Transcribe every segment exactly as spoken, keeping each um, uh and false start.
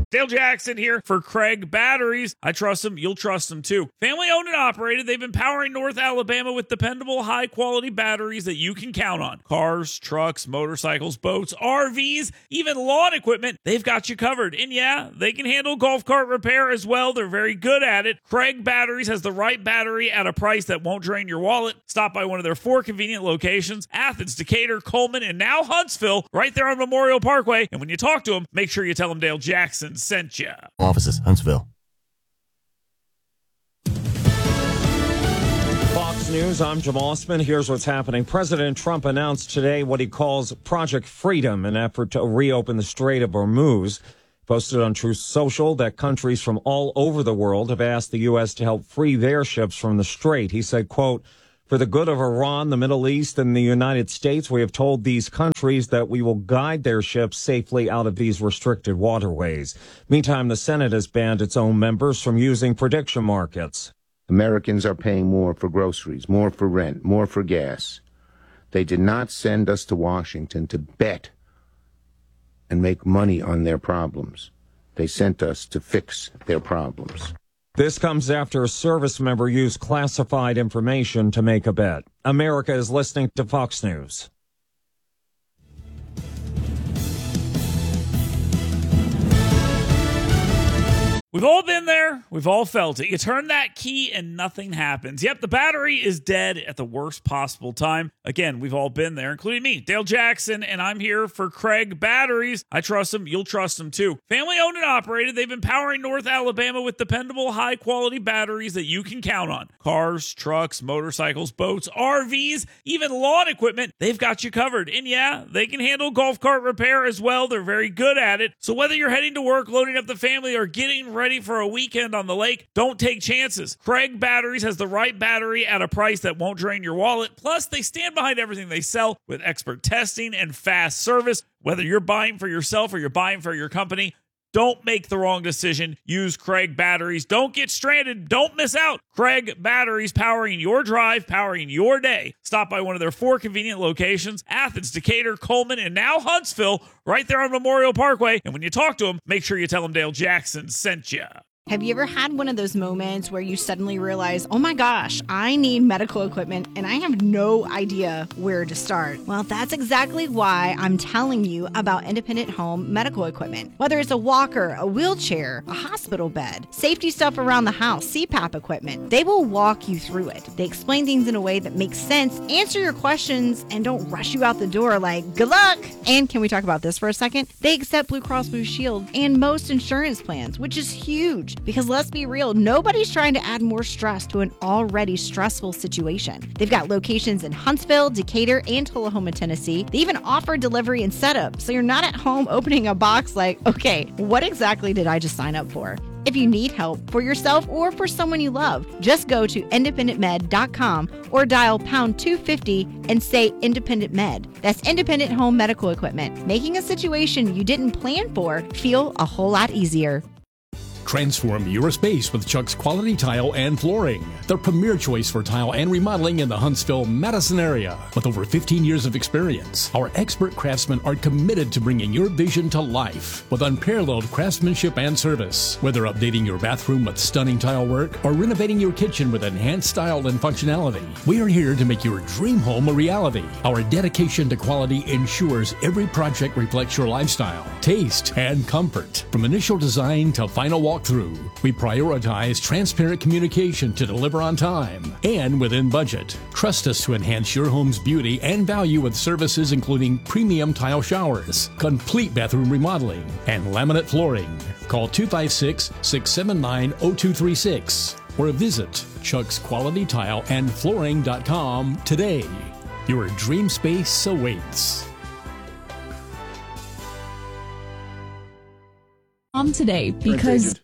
Dale Jackson here for Craig Batteries. I trust them. You'll trust them too. Family owned and operated. They've been powering North Alabama with dependable, high quality batteries that you can count on. Cars, trucks, motorcycles, boats, R Vs, even lawn equipment. They've got you covered. And yeah, they can handle golf cart repair as well. They're very good at it. Craig Batteries has the right battery at a price that won't drain your wallet. Stop by one of their four convenient locations: Athens, Decatur, Coleman, and now Huntsville, right there on Memorial Parkway. And when you talk to them, make sure you tell them Dale Jackson sent you. Offices, Huntsville. Fox News, I'm Jamal Osman. Here's what's happening. President Trump announced today what he calls Project Freedom, an effort to reopen the Strait of Hormuz. Posted on Truth Social that countries from all over the world have asked the U S to help free their ships from the strait. He said, quote, "For the good of Iran, the Middle East, and the United States, we have told these countries that we will guide their ships safely out of these restricted waterways." Meantime, the Senate has banned its own members from using prediction markets. Americans are paying more for groceries, more for rent, more for gas. They did not send us to Washington to bet and make money on their problems. They sent us to fix their problems. This comes after a service member used classified information to make a bet. America is listening to Fox News. We've all been there. We've all felt it. You turn that key and nothing happens. Yep, the battery is dead at the worst possible time. Again, we've all been there, including me, Dale Jackson, and I'm here for Craig Batteries. I trust them. You'll trust them too. Family owned and operated. They've been powering North Alabama with dependable, high quality batteries that you can count on. Cars, trucks, motorcycles, boats, R Vs, even lawn equipment. They've got you covered. And yeah, they can handle golf cart repair as well. They're very good at it. So whether you're heading to work, loading up the family, or getting ready for a weekend on the lake, don't take chances. Craig Batteries has the right battery at a price that won't drain your wallet. Plus, they stand behind everything they sell with expert testing and fast service. Whether you're buying for yourself or you're buying for your company, don't make the wrong decision. Use Craig Batteries. Don't get stranded. Don't miss out. Craig Batteries, powering your drive, powering your day. Stop by one of their four convenient locations: Athens, Decatur, Coleman, and now Huntsville, right there on Memorial Parkway. And when you talk to them, make sure you tell them Dale Jackson sent you. Have you ever had one of those moments where you suddenly realize, oh my gosh, I need medical equipment and I have no idea where to start? Well, that's exactly why I'm telling you about Independent Home Medical Equipment. Whether it's a walker, a wheelchair, a hospital bed, safety stuff around the house, C PAP equipment, they will walk you through it. They explain things in a way that makes sense, answer your questions, and don't rush you out the door like, good luck. And can we talk about this for a second? They accept Blue Cross Blue Shield and most insurance plans, which is huge. Because let's be real, nobody's trying to add more stress to an already stressful situation. They've got locations in Huntsville, Decatur, and Tullahoma, Tennessee. They even offer delivery and setup, so you're not at home opening a box like, okay, what exactly did I just sign up for? If you need help for yourself or for someone you love, just go to independent med dot com or dial pound two fifty and say Independent Med. That's Independent Home Medical Equipment, making a situation you didn't plan for feel a whole lot easier. Transform your space with Chuck's Quality Tile and Flooring, the premier choice for tile and remodeling in the Huntsville-Madison area. With over fifteen years of experience, our expert craftsmen are committed to bringing your vision to life with unparalleled craftsmanship and service. Whether updating your bathroom with stunning tile work or renovating your kitchen with enhanced style and functionality, we are here to make your dream home a reality. Our dedication to quality ensures every project reflects your lifestyle, taste, and comfort. From initial design to final walk through, we prioritize transparent communication to deliver on time and within budget. Trust us to enhance your home's beauty and value with services including premium tile showers, complete bathroom remodeling, and laminate flooring. Call two five six, six seven nine, zero two three six or visit chucks quality tile and flooring dot com today. Your dream space awaits. Um, today because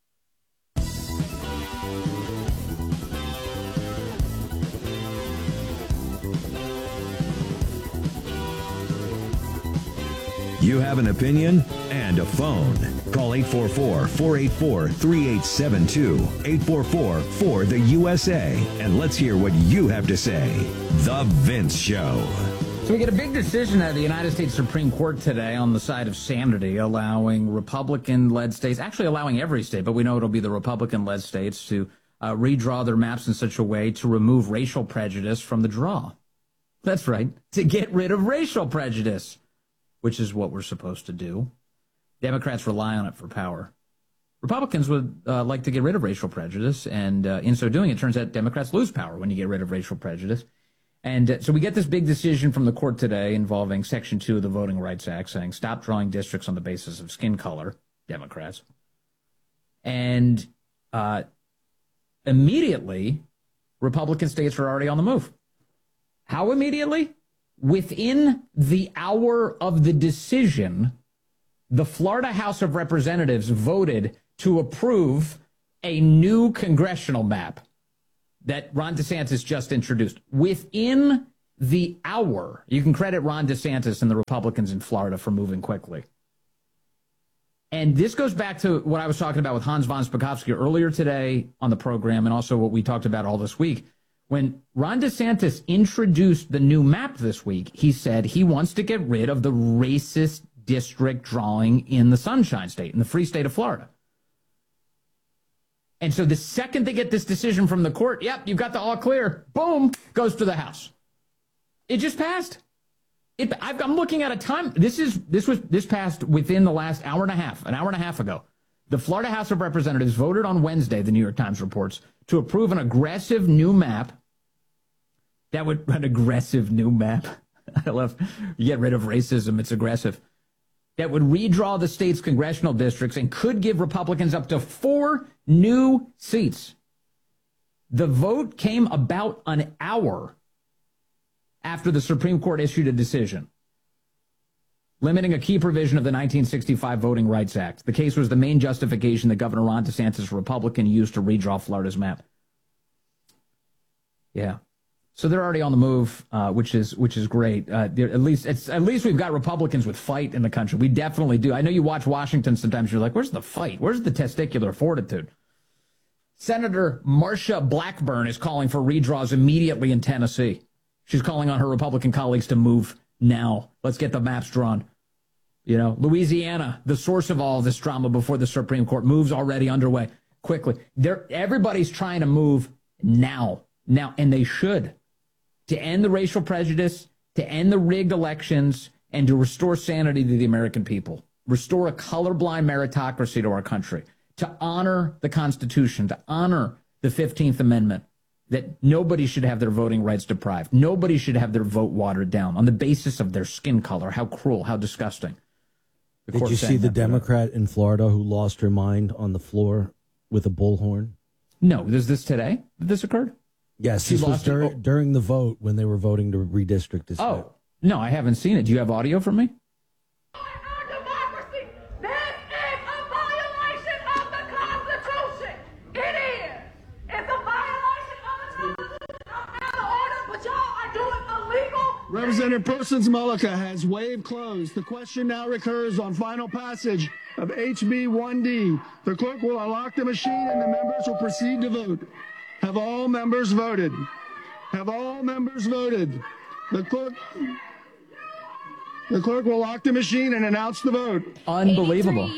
you have an opinion and a phone. Call eight four four, four eight four, three eight seven two, eight four four, four the U S A, and let's hear what you have to say. The Vince Show. So we get a big decision out of the United States Supreme Court today on the side of sanity, allowing Republican-led states, actually allowing every state, but we know it'll be the Republican-led states, to uh, redraw their maps in such a way to remove racial prejudice from the draw. That's right, to get rid of racial prejudice, which is what we're supposed to do. Democrats rely on it for power. Republicans would uh, like to get rid of racial prejudice, and uh, in so doing, it turns out Democrats lose power when you get rid of racial prejudice. And uh, so we get this big decision from the court today involving Section two of the Voting Rights Act, saying stop drawing districts on the basis of skin color, Democrats. And uh, immediately, Republican states are already on the move. How immediately? Within the hour of the decision, the Florida House of Representatives voted to approve a new congressional map that Ron DeSantis just introduced. Within the hour, you can credit Ron DeSantis and the Republicans in Florida for moving quickly. And this goes back to what I was talking about with Hans von Spakovsky earlier today on the program, and also what we talked about all this week. When Ron DeSantis introduced the new map this week, he said he wants to get rid of the racist district drawing in the Sunshine State, in the free state of Florida. And so the second they get this decision from the court, yep, you've got the all clear, boom, goes to the House. It just passed. It, I've, I'm looking at a time. This is this was this passed within the last hour and a half, an hour and a half ago. The Florida House of Representatives voted on Wednesday, the New York Times reports, to approve an aggressive new map. That would an aggressive new map. I love you get rid of racism. It's aggressive. That would redraw the state's congressional districts and could give Republicans up to four new seats. The vote came about an hour after the Supreme Court issued a decision limiting a key provision of the nineteen sixty-five Voting Rights Act. The case was the main justification that Governor Ron DeSantis, a Republican, used to redraw Florida's map. Yeah. So they're already on the move, uh, which is which is great. Uh, at least it's at least we've got Republicans with fight in the country. We definitely do. I know you watch Washington sometimes. You're like, where's the fight? Where's the testicular fortitude? Senator Marsha Blackburn is calling for redraws immediately in Tennessee. She's calling on her Republican colleagues to move now. Let's get the maps drawn. You know, Louisiana, the source of all of this drama before the Supreme Court, moves already underway quickly. They're, everybody's trying to move now, now, and they should. To end the racial prejudice, to end the rigged elections, and to restore sanity to the American people. Restore a colorblind meritocracy to our country. To honor the Constitution, to honor the fifteenth Amendment, that nobody should have their voting rights deprived. Nobody should have their vote watered down on the basis of their skin color. How cruel, how disgusting. The Did you see the Democrat in Florida who lost her mind on the floor with a bullhorn? No. Is this today that this occurred? Yes, she this was lost dur- oh. during the vote when they were voting to redistrict this. Oh, map. no, I haven't seen it. Do you have audio from me? Our democracy. This is a violation of the Constitution. It is. It's a violation of the Constitution. I'm out of order, but y'all are doing illegal. Representative Persons Mullica has waived closed. The question now recurs on final passage of H B one D. The clerk will unlock the machine and the members will proceed to vote. Have all members voted? Have all members voted? The clerk, the clerk will lock the machine and announce the vote. Unbelievable.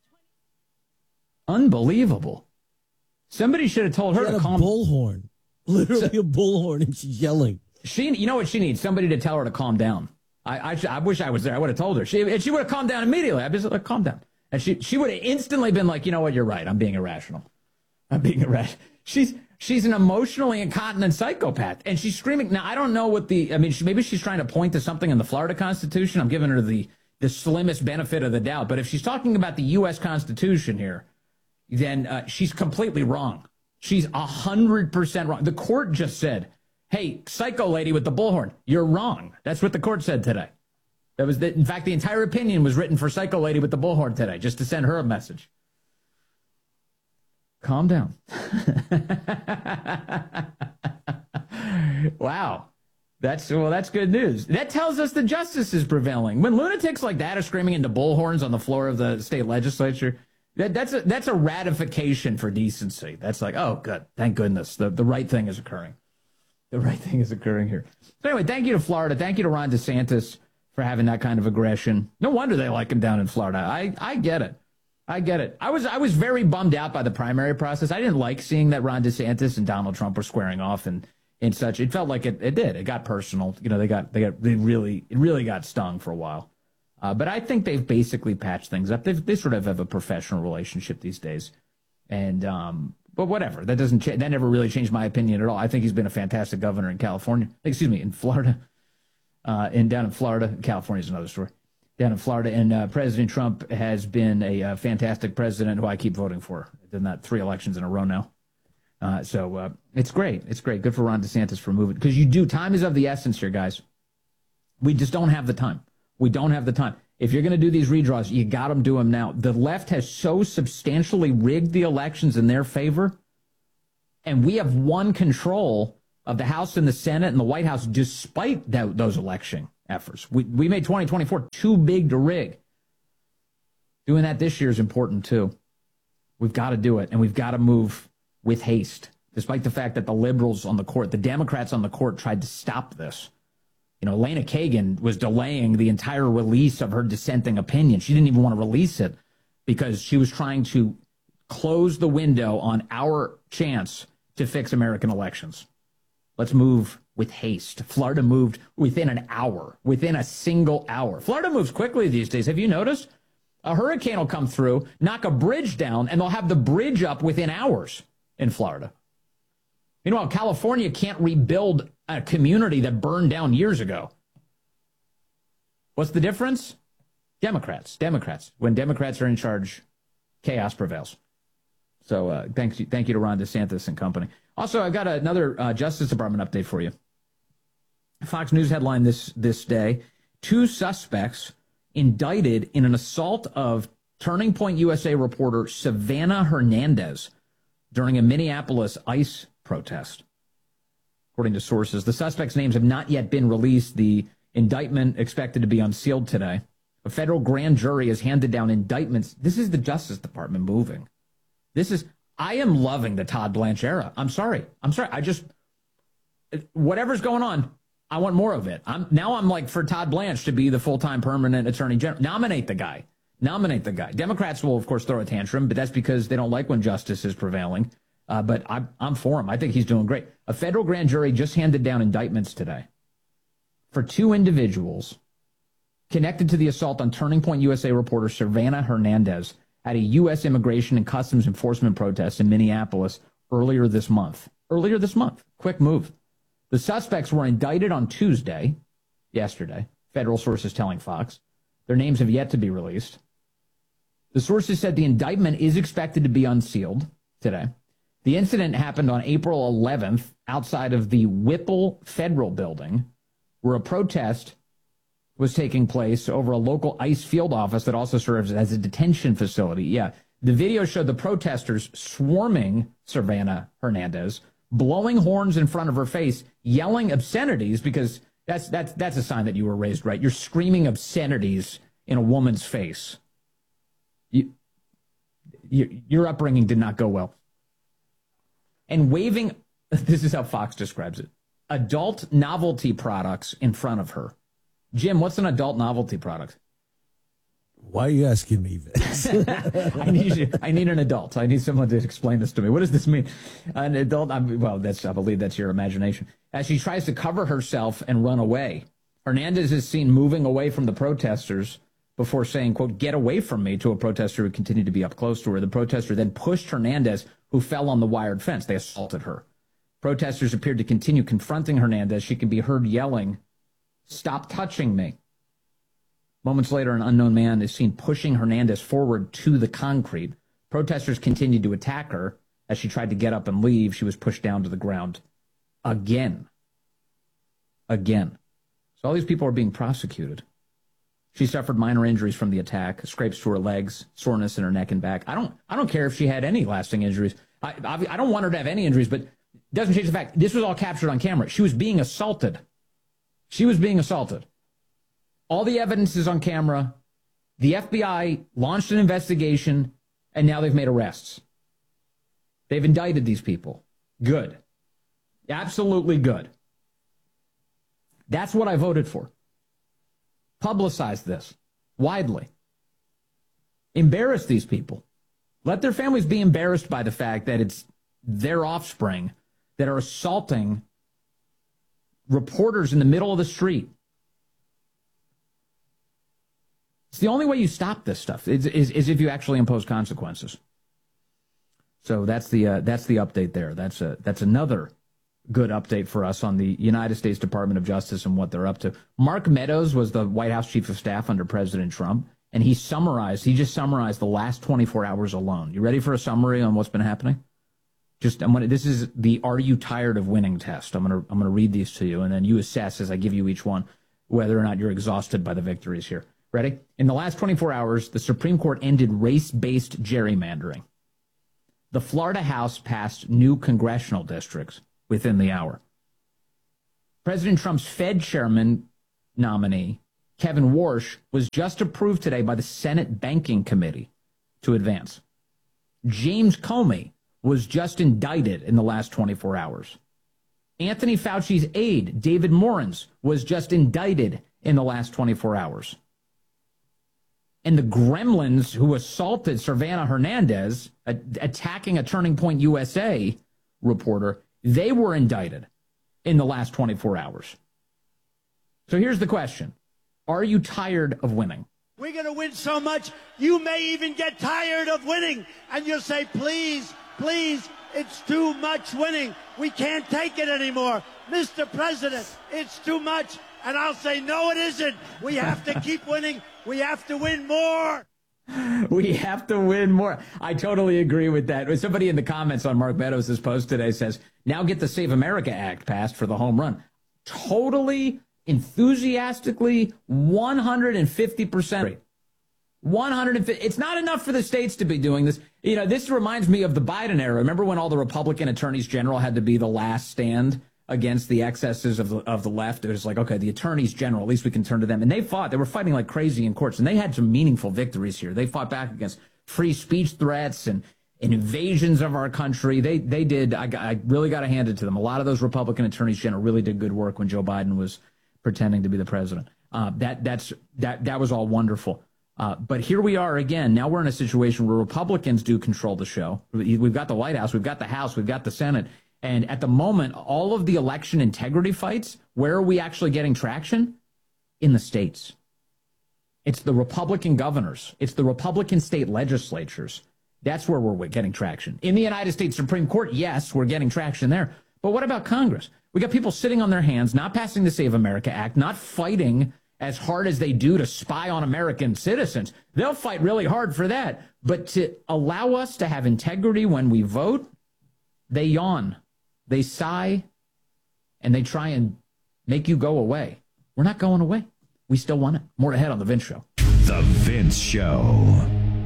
Unbelievable. Somebody should have told her she to had calm a bullhorn. Literally a bullhorn, and she's yelling. She, you know what she needs? Somebody to tell her to calm down. I, I, I wish I was there. I would have told her. She, and she would have calmed down immediately. I'd be like, calm down. And she, she would have instantly been like, you know what? You're right. I'm being irrational. I'm being irrational. She's, she's an emotionally incontinent psychopath, and she's screaming. Now, I don't know what the, I mean, she, maybe she's trying to point to something in the Florida Constitution. I'm giving her the, the slimmest benefit of the doubt. But if she's talking about the U S Constitution here, then uh, she's completely wrong. She's one hundred percent wrong. The court just said, hey, psycho lady with the bullhorn, you're wrong. That's what the court said today. That was the, in fact, the entire opinion was written for psycho lady with the bullhorn today, just to send her a message. Calm down. Wow. That's, well, that's good news. That tells us the justice is prevailing. When lunatics like that are screaming into bullhorns on the floor of the state legislature, that, that's, a, that's a ratification for decency. That's like, oh, good. Thank goodness. The, the right thing is occurring. the right thing is occurring here. So anyway, thank you to Florida. Thank you to Ron DeSantis for having that kind of aggression. No wonder they like him down in Florida. I, I get it. I get it. I was I was very bummed out by the primary process. I didn't like seeing that Ron DeSantis and Donald Trump were squaring off and, and such. It felt like it, it did. It got personal. You know, they got they got they really it really got stung for a while. Uh, but I think they've basically patched things up. They've, they sort of have a professional relationship these days. And um, but whatever. That doesn't cha- that never really changed my opinion at all. I think he's been a fantastic governor in California. Excuse me, in Florida. Uh, and down in Florida, California's another story. Down in Florida, and uh, President Trump has been a uh, fantastic president who I keep voting for. I've done that three elections in a row now. Uh, so uh, it's great. It's great. Good for Ron DeSantis for moving. Because you do. Time is of the essence here, guys. We just don't have the time. We don't have the time. If you're going to do these redraws, you got them do them now. The left has so substantially rigged the elections in their favor, and we have won control of the House and the Senate and the White House despite that, those election efforts. We, we made twenty twenty-four too big to rig. Doing that this year is important, too. We've got to do it, and we've got to move with haste, despite the fact that the liberals on the court, the Democrats on the court, tried to stop this. You know, Elena Kagan was delaying the entire release of her dissenting opinion. She didn't even want to release it because she was trying to close the window on our chance to fix American elections. Let's move with haste. Florida moved within an hour, within a single hour. Florida moves quickly these days. Have you noticed? A hurricane will come through, knock a bridge down, and they'll have the bridge up within hours in Florida. Meanwhile, California can't rebuild a community that burned down years ago. What's the difference? Democrats. Democrats. When Democrats are in charge, chaos prevails. So uh, thank you, thank you to Ron DeSantis and company. Also, I've got another uh, Justice Department update for you. Fox News headline this this day: two suspects indicted in an assault of Turning Point U S A reporter Savannah Hernandez during a Minneapolis ICE protest. According to sources, the suspects' names have not yet been released. The indictment expected to be unsealed today. A federal grand jury has handed down indictments. This is the Justice Department moving. This is, I am loving the Todd Blanche era. I'm sorry. I'm sorry. I just, whatever's going on, I want more of it. I'm now I'm like for Todd Blanche to be the full-time permanent attorney general. Nominate the guy. Nominate the guy. Democrats will, of course, throw a tantrum, but that's because they don't like when justice is prevailing. Uh, but I'm, I'm for him. I think he's doing great. A federal grand jury just handed down indictments today for two individuals connected to the assault on Turning Point U S A reporter Savannah Hernandez at a U S Immigration and Customs Enforcement protest in Minneapolis earlier this month. Earlier this month. Quick move. The suspects were indicted on Tuesday, yesterday, federal sources telling Fox. Their names have yet to be released. The sources said the indictment is expected to be unsealed today. The incident happened on April eleventh outside of the Whipple Federal Building, where a protest was taking place over a local ICE field office that also serves as a detention facility. Yeah, the video showed the protesters swarming Savannah Hernandez, blowing horns in front of her face, yelling obscenities, because that's that's that's a sign that you were raised right. You're screaming obscenities in a woman's face. You, you, your upbringing did not go well. And waving, this is how Fox describes it, adult novelty products in front of her. Jim, what's an adult novelty product? Why are you asking me this? I need you, I need an adult. I need someone to explain this to me. What does this mean? An adult, I'm, well, that's, I believe that's your imagination. As she tries to cover herself and run away, Hernandez is seen moving away from the protesters before saying, quote, "Get away from me," to a protester who continued to be up close to her. The protester then pushed Hernandez, who fell on the wired fence. They assaulted her. Protesters appeared to continue confronting Hernandez. She can be heard yelling, "Stop touching me." Moments later, an unknown man is seen pushing Hernandez forward to the concrete. Protesters continued to attack her. As she tried to get up and leave, she was pushed down to the ground again. Again. So all these people are being prosecuted. She suffered minor injuries from the attack, scrapes to her legs, soreness in her neck and back. I don't I don't care if she had any lasting injuries. I, I, I don't want her to have any injuries, but it doesn't change the fact this was all captured on camera. She was being assaulted. She was being assaulted. All the evidence is on camera. The F B I launched an investigation, and now they've made arrests. They've indicted these people. Good. Absolutely good. That's what I voted for. Publicize this widely. Embarrass these people. Let their families be embarrassed by the fact that it's their offspring that are assaulting reporters in the middle of the street. It's the only way you stop this stuff is, is, is if you actually impose consequences. So that's the uh, that's the update there. That's a that's another good update for us on the United States Department of Justice and what they're up to. Mark Meadows was the White House chief of staff under President Trump, and he summarized. He just summarized the last twenty-four hours alone. You ready for a summary on what's been happening? Just I'm gonna. This is the "Are you tired of winning?" test. I'm gonna I'm gonna read these to you, and then you assess as I give you each one whether or not you're exhausted by the victories here. Ready? In the last twenty-four hours, the Supreme Court ended race-based gerrymandering. The Florida House passed new congressional districts within the hour. President Trump's Fed chairman nominee, Kevin Warsh, was just approved today by the Senate Banking Committee to advance. James Comey was just indicted in the last twenty-four hours. Anthony Fauci's aide, David Morans, was just indicted in the last twenty-four hours. And the gremlins who assaulted Savannah Hernandez, a- attacking a Turning Point U S A reporter, they were indicted in the last twenty-four hours. So here's the question. Are you tired of winning? We're going to win so much, you may even get tired of winning. And you'll say, please, please, it's too much winning. We can't take it anymore. Mister President, it's too much. And I'll say, no, it isn't. We have to keep winning. We have to win more. We have to win more. I totally agree with that. Somebody in the comments on Mark Meadows' post today says, now get the Save America Act passed for the home run. Totally, enthusiastically, one hundred fifty percent. one hundred fifty. It's not enough for the states to be doing this. You know, this reminds me of the Biden era. Remember when all the Republican attorneys general had to be the last stand against the excesses of the, of the left? It was like, okay, the attorneys general, at least we can turn to them. And they fought. They were fighting like crazy in courts, and they had some meaningful victories here. They fought back against free speech threats and, and invasions of our country. They they did. I, I really got to hand it to them. A lot of those Republican attorneys general really did good work when Joe Biden was pretending to be the president. Uh, that that's that that was all wonderful. Uh, but here we are again. Now we're in a situation where Republicans do control the show. We've got the White House, we've got the House, we've got the Senate. And at the moment, all of the election integrity fights, where are we actually getting traction? In the states. It's the Republican governors. It's the Republican state legislatures. That's where we're getting traction. In the United States Supreme Court, yes, we're getting traction there. But what about Congress? We got people sitting on their hands, not passing the Save America Act, not fighting as hard as they do to spy on American citizens. They'll fight really hard for that. But to allow us to have integrity when we vote, they yawn. They sigh, and they try and make you go away. We're not going away. We still want it. More ahead on The Vince Show. The Vince Show.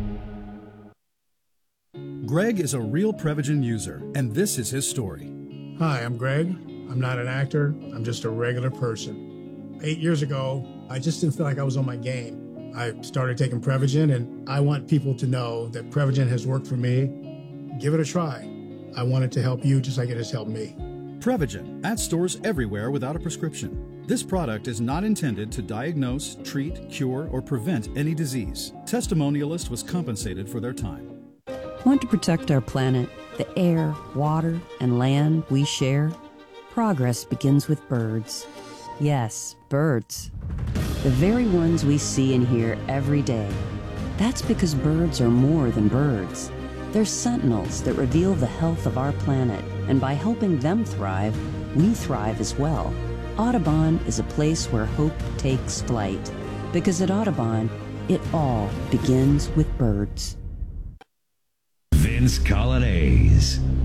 Greg is a real Prevagen user, and this is his story. Hi, I'm Greg. I'm not an actor. I'm just a regular person. Eight years ago, I just didn't feel like I was on my game. I started taking Prevagen, and I want people to know that Prevagen has worked for me. Give it a try. I want it to help you just like it has helped me. Prevagen, at stores everywhere without a prescription. This product is not intended to diagnose, treat, cure, or prevent any disease. Testimonialist was compensated for their time. Want to protect our planet, the air, water, and land we share? Progress begins with birds. Yes, birds. The very ones we see and hear every day. That's because birds are more than birds. They're sentinels that reveal the health of our planet, and by helping them thrive, we thrive as well. Audubon is a place where hope takes flight, because at Audubon, it all begins with birds. Vince Colonnese.